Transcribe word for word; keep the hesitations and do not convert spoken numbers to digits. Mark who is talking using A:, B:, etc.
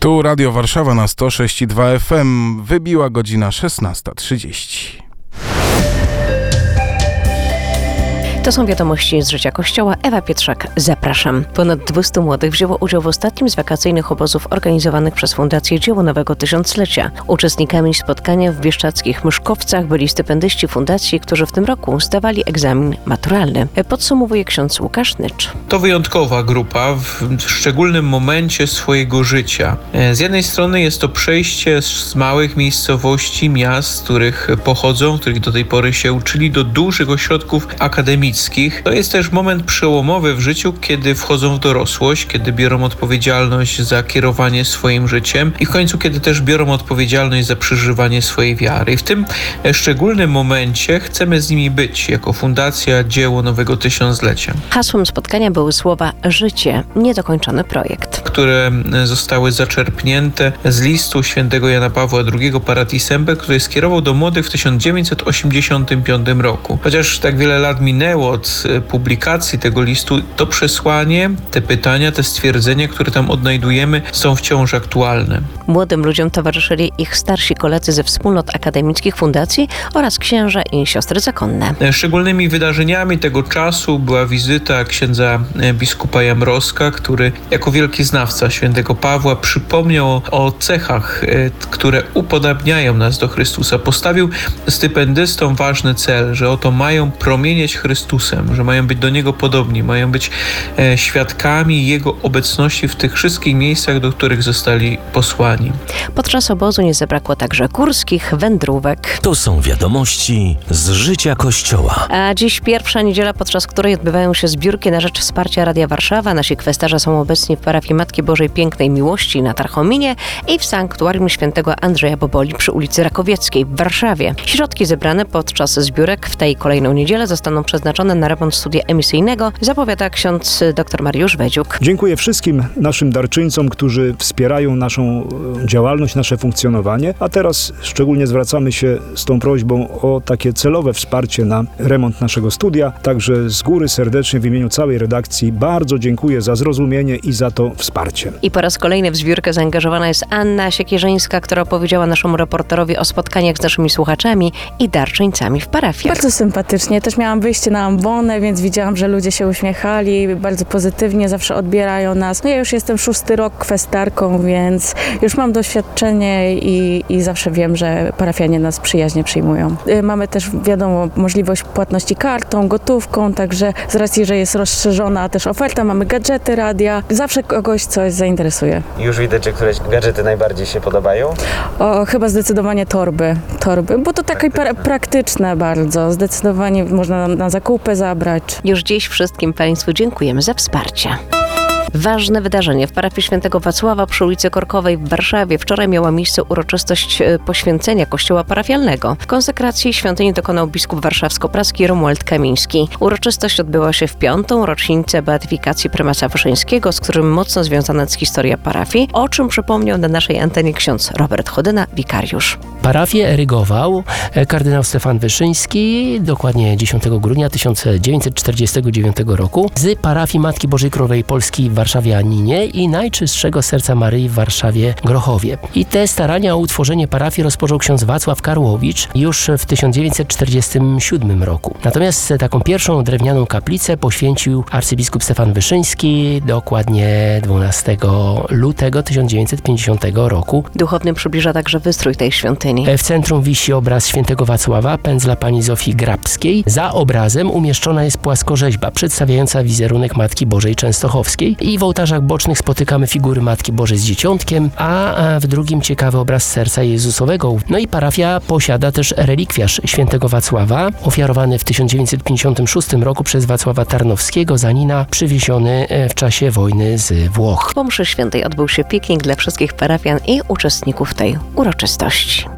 A: Tu Radio Warszawa na sto sześć i dwa F M. Wybiła godzina szesnasta trzydzieści.
B: To są wiadomości z życia Kościoła. Ewa Pietrzak, zapraszam. Ponad dwieście młodych wzięło udział w ostatnim z wakacyjnych obozów organizowanych przez Fundację Dzieło Nowego Tysiąclecia. Uczestnikami spotkania w bieszczadzkich Myszkowcach byli stypendyści fundacji, którzy w tym roku zdawali egzamin maturalny. Podsumowuje ksiądz Łukasz Nycz.
C: To wyjątkowa grupa w szczególnym momencie swojego życia. Z jednej strony jest to przejście z małych miejscowości, miast, z których pochodzą, w których do tej pory się uczyli, do dużych ośrodków akademickich. To jest też moment przełomowy w życiu, kiedy wchodzą w dorosłość, kiedy biorą odpowiedzialność za kierowanie swoim życiem i w końcu, kiedy też biorą odpowiedzialność za przeżywanie swojej wiary. I w tym szczególnym momencie chcemy z nimi być jako Fundacja Dzieło Nowego Tysiąclecia.
B: Hasłem spotkania były słowa „Życie, niedokończony projekt”,
C: które zostały zaczerpnięte z listu świętego Jana Pawła drugiego Partii Semper, który skierował do młodych w tysiąc dziewięćset osiemdziesiątym piątym roku. Chociaż tak wiele lat minęło od publikacji tego listu, to przesłanie, te pytania, te stwierdzenia, które tam odnajdujemy, są wciąż aktualne.
B: Młodym ludziom towarzyszyli ich starsi koledzy ze wspólnot akademickich fundacji oraz księża i siostry zakonne.
C: Szczególnymi wydarzeniami tego czasu była wizyta księdza biskupa Jamroska, który jako wielki znawca świętego Pawła przypomniał o cechach, które upodabniają nas do Chrystusa. Postawił stypendystom ważny cel, że oto mają promienieć Chrystusem, że mają być do Niego podobni, mają być e, świadkami Jego obecności w tych wszystkich miejscach, do których zostali posłani.
B: Podczas obozu nie zabrakło także górskich wędrówek.
D: To są wiadomości z życia Kościoła.
B: A dziś pierwsza niedziela, podczas której odbywają się zbiórki na rzecz wsparcia Radia Warszawa. Nasi kwestarze są obecni w parafii Matki Bożej Pięknej Miłości na Tarchominie i w sanktuarium świętego Andrzeja Boboli przy ulicy Rakowieckiej w Warszawie. Środki zebrane podczas zbiórek w tej kolejną niedzielę zostaną przeznaczone na remont studia emisyjnego, zapowiada ksiądz dr Mariusz Wedziuk.
E: Dziękuję wszystkim naszym darczyńcom, którzy wspierają naszą działalność, nasze funkcjonowanie, a teraz szczególnie zwracamy się z tą prośbą o takie celowe wsparcie na remont naszego studia. Także z góry serdecznie w imieniu całej redakcji bardzo dziękuję za zrozumienie i za to wsparcie.
B: I po raz kolejny w zbiórkę zaangażowana jest Anna Siekierzyńska, która opowiedziała naszemu reporterowi o spotkaniach z naszymi słuchaczami i darczyńcami w parafii.
F: Bardzo sympatycznie. Też miałam wyjście na ambonę, więc widziałam, że ludzie się uśmiechali, bardzo pozytywnie zawsze odbierają nas. No ja już jestem szósty rok kwestarką, więc już mam doświadczenie i, i zawsze wiem, że parafianie nas przyjaźnie przyjmują. Mamy też, wiadomo, możliwość płatności kartą, gotówką, także z racji, że jest rozszerzona też oferta, mamy gadżety radia, zawsze kogoś coś zainteresuje.
G: Już widać, że któreś gadżety najbardziej się podobają?
F: O, chyba zdecydowanie torby, torby, bo to takie pra- praktyczne bardzo, zdecydowanie można na, na zakupy zabrać.
B: Już dziś wszystkim Państwu dziękujemy za wsparcie. Ważne wydarzenie w parafii świętego Wacława przy ulicy Korkowej w Warszawie. Wczoraj miała miejsce uroczystość poświęcenia kościoła parafialnego. W konsekracji świątyni dokonał biskup warszawsko-praski Romuald Kamiński. Uroczystość odbyła się w piątą rocznicę beatyfikacji prymasa Wyszyńskiego, z którym mocno związana jest historia parafii, o czym przypomniał na naszej antenie ksiądz Robert Chodyna, wikariusz.
H: Parafię erygował kardynał Stefan Wyszyński, dokładnie dziesiątego grudnia tysiąc dziewięćset czterdziestego dziewiątego roku, z parafii Matki Bożej Królowej Polski w Warszawie Aninie i Najczystszego Serca Maryi w Warszawie Grochowie. I te starania o utworzenie parafii rozpoczął ksiądz Wacław Karłowicz już w tysiąc dziewięćset czterdziestym siódmym roku. Natomiast taką pierwszą drewnianą kaplicę poświęcił arcybiskup Stefan Wyszyński dokładnie dwunastego lutego tysiąc dziewięćset pięćdziesiątego roku.
B: Duchowny przybliża także wystrój tej świątyni.
H: W centrum wisi obraz świętego Wacława, pędzla pani Zofii Grabskiej. Za obrazem umieszczona jest płaskorzeźba przedstawiająca wizerunek Matki Bożej Częstochowskiej i w ołtarzach bocznych spotykamy figury Matki Bożej z Dzieciątkiem, a w drugim ciekawy obraz Serca Jezusowego. No i parafia posiada też relikwiarz świętego Wacława, ofiarowany w tysiąc dziewięćset pięćdziesiątym szóstym roku przez Wacława Tarnowskiego z Anina, przywieziony w czasie wojny z Włoch.
B: Po mszy świętej odbył się piknik dla wszystkich parafian i uczestników tej uroczystości.